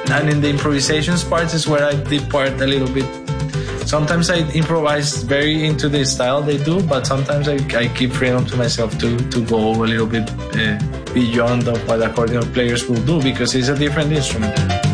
And in the improvisations part is where I depart a little bit. Sometimes I improvise very into the style they do, but sometimes I keep freedom to myself to go a little bit beyond of what accordion players will do, because it's a different instrument.